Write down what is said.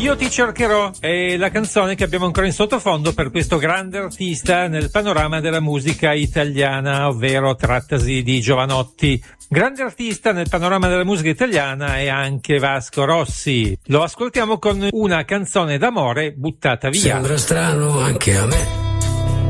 Io ti cercherò è la canzone che abbiamo ancora in sottofondo per questo grande artista nel panorama della musica italiana, ovvero trattasi di Jovanotti. Grande artista nel panorama della musica italiana è anche Vasco Rossi. Lo ascoltiamo con una canzone d'amore buttata via. Sembra strano anche a me